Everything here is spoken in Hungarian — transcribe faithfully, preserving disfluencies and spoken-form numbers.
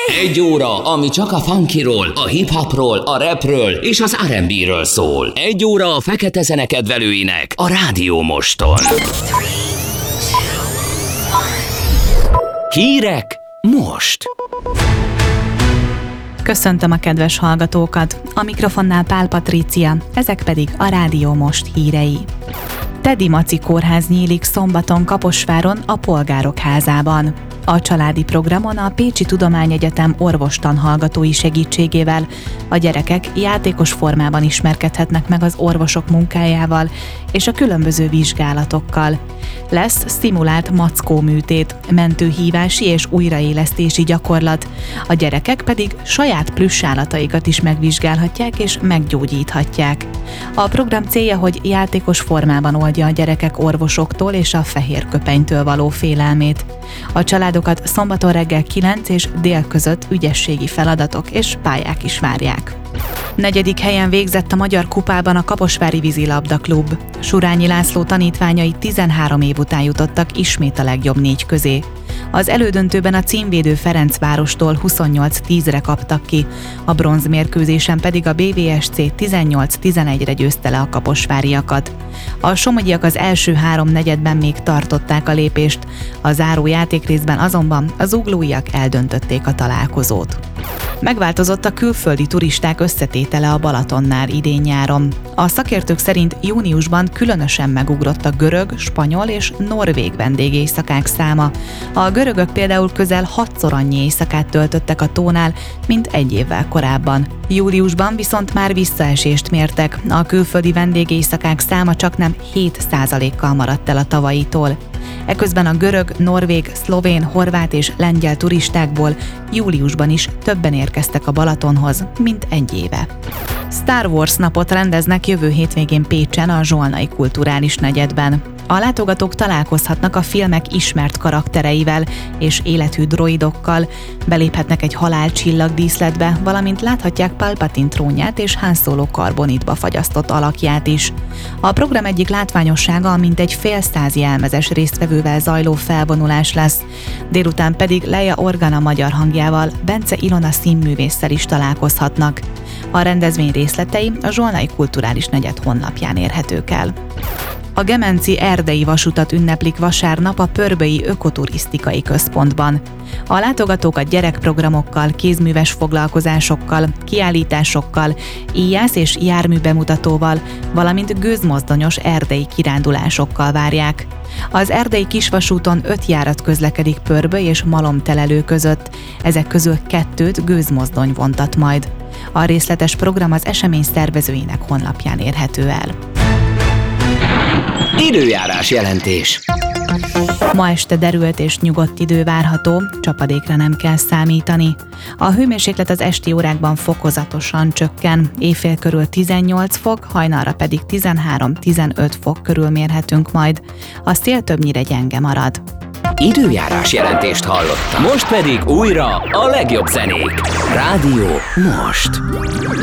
Egy óra, ami csak a funkyról, a hip-hopról, a rapről és az er and bé-ről szól. Egy óra a fekete zene kedvelőinek a Rádió Moston. Hírek most! Köszöntöm a kedves hallgatókat! A mikrofonnál Pál Patrícia, ezek pedig a Rádió Most hírei. Tedi Maci kórház nyílik szombaton Kaposváron a Polgárok házában. A családi programon a Pécsi Tudományegyetem orvostanhallgatói segítségével a gyerekek játékos formában ismerkedhetnek meg az orvosok munkájával és a különböző vizsgálatokkal. Lesz szimulált mackó műtét, mentőhívási és újraélesztési gyakorlat, a gyerekek pedig saját plüssállataikat is megvizsgálhatják és meggyógyíthatják. A program célja, hogy játékos formában oldja a gyerekek orvosoktól és a fehér köpenytől való félelmét. A családokat szombaton reggel kilenc és dél között ügyességi feladatok és pályák is várják. Negyedik helyen végzett a Magyar Kupában a Kaposvári Vízilabda Klub. Surányi László tanítványai tizenhárom év után jutottak ismét a legjobb négy közé. Az elődöntőben a címvédő Ferencvárostól huszonnyolc tízre kaptak ki, a bronzmérkőzésen pedig a bé vé es cé tizennyolc tizenegyre győzte le a kaposváriakat. A somogyiak az első három negyedben még tartották a lépést, a záró játékrészben azonban az zuglóiak eldöntötték a találkozót. Megváltozott a külföldi turisták összetétele a Balatonnál idén-nyáron. A szakértők szerint júniusban különösen megugrott a görög, spanyol és norvég vendégéjszakák száma. A görögök például közel hatszor annyi éjszakát töltöttek a tónál, mint egy évvel korábban. Júliusban viszont már visszaesést mértek, a külföldi vendégéjszakák száma csaknem hét százalékkal maradt el a tavalyitól. Eközben a görög, norvég, szlovén, horvát és lengyel turistákból júliusban is többen érkeztek a Balatonhoz, mint egy éve. Star Wars napot rendeznek jövő hétvégén Pécsen a Zsolnai Kulturális Negyedben. A látogatók találkozhatnak a filmek ismert karaktereivel és élethű droidokkal, beléphetnek egy halálcsillag díszletbe, valamint láthatják Palpatine trónját és Han Solo karbonitba fagyasztott alakját is. A program egyik látványossága mintegy fél száz jelmezes résztvevővel zajló felvonulás lesz, délután pedig Leia Organa magyar hangjával, Bence Ilona színművésszel is találkozhatnak. A rendezvény részletei a Zsolnai Kulturális Negyed honlapján érhetők el. A Gemenci erdei vasutat ünneplik vasárnap a Pörbölyi Ökoturisztikai Központban. A látogatókat gyerekprogramokkal, kézműves foglalkozásokkal, kiállításokkal, íjász és járműbemutatóval, valamint gőzmozdonyos erdei kirándulásokkal várják. Az erdei kisvasúton öt járat közlekedik Pörböly és Malomtelelő között, ezek közül kettőt gőzmozdony vontat majd. A részletes program az esemény szervezőinek honlapján érhető el. Időjárás jelentés. Ma este derült és nyugodt idő várható, csapadékra nem kell számítani. A hőmérséklet az esti órákban fokozatosan csökken, éjfél körül tizennyolc fok, hajnalra pedig tizenhárom-tizenöt fok körül mérhetünk majd. A szél többnyire gyenge marad. Időjárás jelentést hallottam. Most pedig újra a legjobb zenék. Rádió Most.